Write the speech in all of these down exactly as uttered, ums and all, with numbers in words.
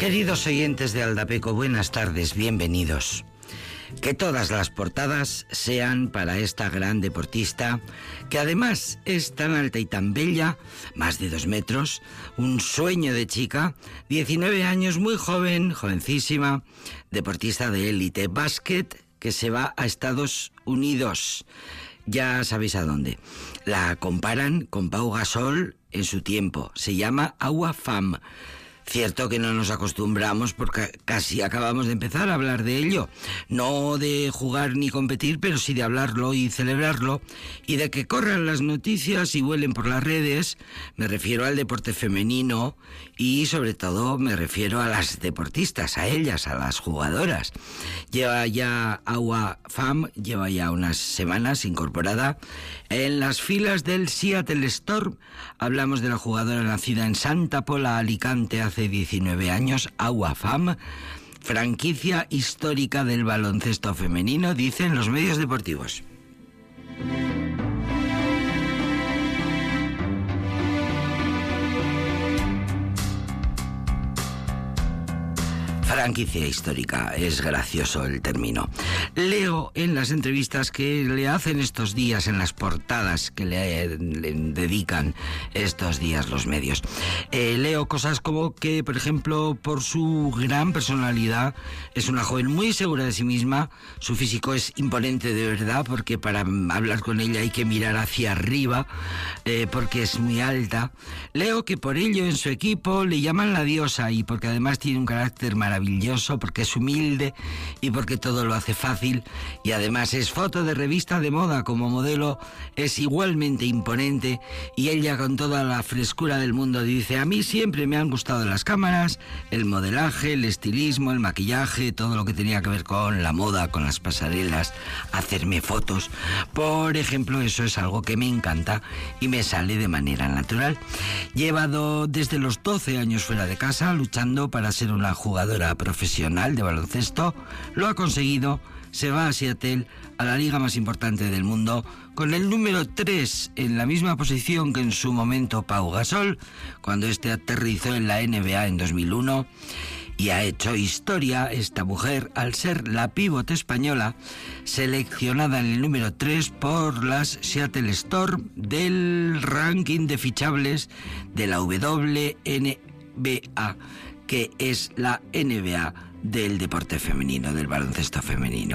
Queridos oyentes de Aldapeco, buenas tardes, bienvenidos. Que todas las portadas sean para esta gran deportista, que además es tan alta y tan bella, más de dos metros, un sueño de chica, diecinueve años, muy joven, jovencísima, deportista de élite, básquet, que se va a Estados Unidos. Ya sabéis a dónde. La comparan con Pau Gasol en su tiempo. Se llama Aua Pham. Cierto que no nos acostumbramos porque casi acabamos de empezar a hablar de ello. No de jugar ni competir, pero sí de hablarlo y celebrarlo. Y de que corran las noticias y vuelen por las redes. Me refiero al deporte femenino y sobre todo me refiero a las deportistas, a ellas, a las jugadoras. Lleva ya Aua Pham, lleva ya unas semanas incorporada en las filas del Seattle Storm. Hablamos de la jugadora nacida en Santa Pola, Alicante, hace diecinueve años, Aua Pham, franquicia histórica del baloncesto femenino, dicen los medios deportivos. Franquicia histórica, es gracioso el término. Leo en las entrevistas que le hacen estos días, en las portadas que le, le dedican estos días los medios. Eh, leo cosas como que, por ejemplo, por su gran personalidad, es una joven muy segura de sí misma, su físico es imponente de verdad, porque para hablar con ella hay que mirar hacia arriba, eh, porque es muy alta. Leo que por ello en su equipo le llaman la diosa y porque además tiene un carácter maravilloso, porque es humilde y porque todo lo hace fácil, y además es foto de revista de moda. Como modelo es igualmente imponente y ella, con toda la frescura del mundo, dice: a mí siempre me han gustado las cámaras, el modelaje, el estilismo, el maquillaje, todo lo que tenía que ver con la moda, con las pasarelas, hacerme fotos, por ejemplo. Eso es algo que me encanta y me sale de manera natural. Llevado desde los doce años fuera de casa, luchando para ser una jugadora profesional de baloncesto. Lo ha conseguido, se va a Seattle, a la liga más importante del mundo, con el número tres, en la misma posición que en su momento Pau Gasol, cuando este aterrizó en la N B A en dos mil uno, y ha hecho historia esta mujer al ser la pívot española seleccionada en el número tres por las Seattle Storm del ranking de fichables de la W N B A, que es la N B A del deporte femenino, del baloncesto femenino.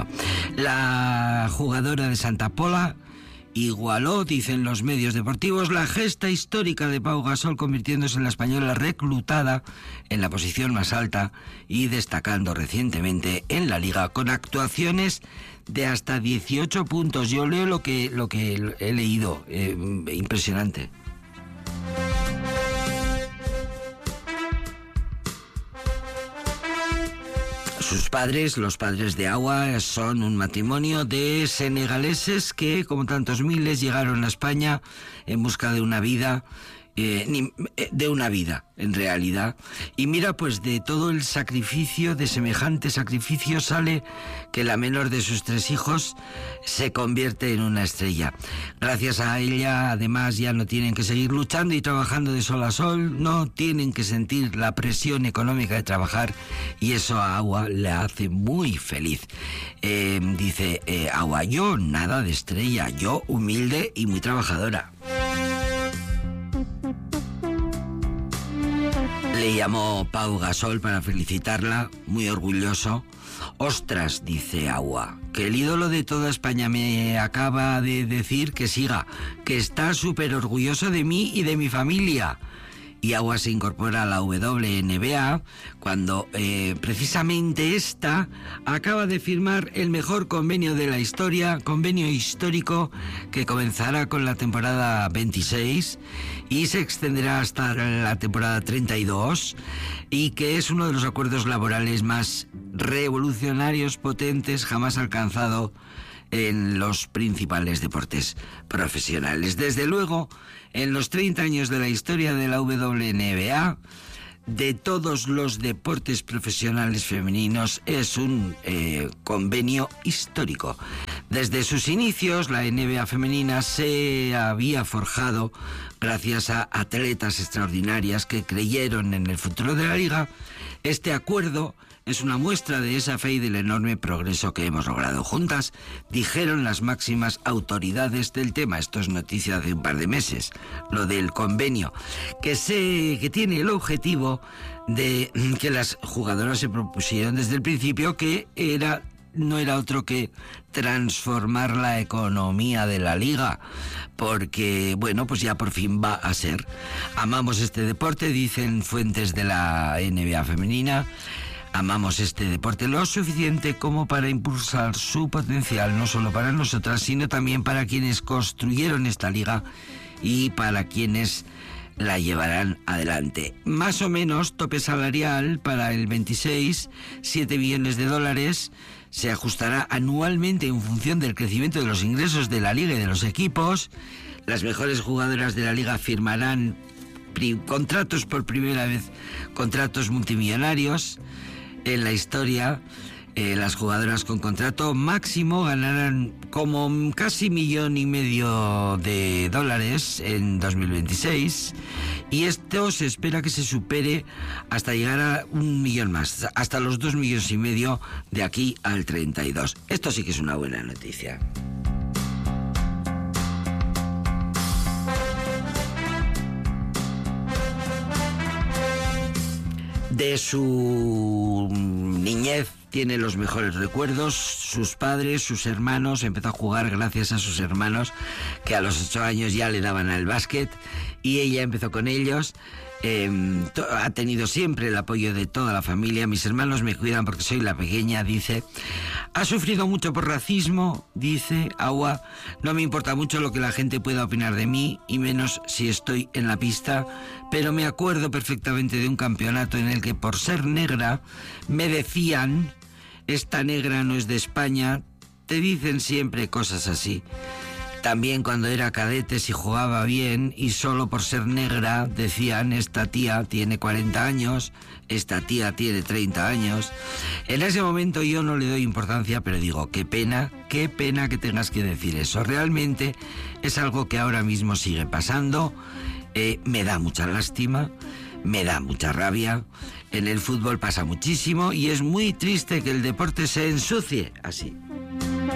La jugadora de Santa Pola igualó, dicen los medios deportivos, la gesta histórica de Pau Gasol, convirtiéndose en la española reclutada en la posición más alta y destacando recientemente en la liga con actuaciones de hasta dieciocho puntos. Yo leo lo que, lo que he leído, eh, impresionante. Sus padres, los padres de Aua, son un matrimonio de senegaleses que, como tantos miles, llegaron a España en busca de una vida, eh, ni, de una vida, en realidad. Y mira, pues de todo el sacrificio, de semejante sacrificio, sale que la menor de sus tres hijos se convierte en una estrella. Gracias a ella, además, ya no tienen que seguir luchando y trabajando de sol a sol, no tienen que sentir la presión económica de trabajar, y eso a Aua le hace muy feliz. Eh, dice eh, Aua: yo nada de estrella, yo humilde y muy trabajadora. Le llamó Pau Gasol para felicitarla, muy orgulloso. Ostras, dice Aua, que el ídolo de toda España me acaba de decir que siga, que está súper orgulloso de mí y de mi familia. Y Aua se incorpora a la W N B A cuando eh, precisamente esta acaba de firmar el mejor convenio de la historia, convenio histórico que comenzará con la temporada veintiséis y se extenderá hasta la temporada treinta y dos, y que es uno de los acuerdos laborales más revolucionarios, potentes, jamás alcanzado en los principales deportes profesionales. Desde luego, en los treinta años de la historia de la W N B A, de todos los deportes profesionales femeninos, es un eh, convenio histórico. Desde sus inicios, la N B A femenina se había forjado gracias a atletas extraordinarias que creyeron en el futuro de la liga. Este acuerdo es una muestra de esa fe y del enorme progreso que hemos logrado juntas, dijeron las máximas autoridades del tema. Esto es noticia de un par de meses, lo del convenio, que, se, que tiene el objetivo de que las jugadoras se propusieron desde el principio, que era... no era otro que transformar la economía de la liga, porque, bueno, pues ya por fin va a ser. Amamos este deporte, dicen fuentes de la N B A femenina. Amamos este deporte lo suficiente como para impulsar su potencial, no solo para nosotras, sino también para quienes construyeron esta liga y para quienes la llevarán adelante. Más o menos tope salarial para el veintiséis, siete millones de dólares. Se ajustará anualmente en función del crecimiento de los ingresos de la liga y de los equipos. Las mejores jugadoras de la liga firmarán pri- contratos por primera vez, contratos multimillonarios en la historia. Eh, las jugadoras con contrato máximo ganarán como casi millón y medio de dólares en dos mil veintiséis, y esto se espera que se supere hasta llegar a un millón más, hasta los dos millones y medio de aquí al treinta y dos. Esto sí que es una buena noticia. De su niñez tiene los mejores recuerdos. Sus padres, sus hermanos, empezó a jugar gracias a sus hermanos, que a los ocho años ya le daban al básquet, y ella empezó con ellos. Eh, to- ha tenido siempre el apoyo de toda la familia. Mis hermanos me cuidan porque soy la pequeña, dice. Ha sufrido mucho por racismo, dice Agua. No me importa mucho lo que la gente pueda opinar de mí, y menos si estoy en la pista, pero me acuerdo perfectamente de un campeonato en el que, por ser negra, me decían: esta negra no es de España. Te dicen siempre cosas así. También cuando era cadete, si jugaba bien y solo por ser negra, decían: esta tía tiene cuarenta años, esta tía tiene treinta años. En ese momento yo no le doy importancia, pero digo, qué pena, qué pena que tengas que decir eso. Realmente es algo que ahora mismo sigue pasando. Eh, me da mucha lástima, me da mucha rabia. En el fútbol pasa muchísimo y es muy triste que el deporte se ensucie así.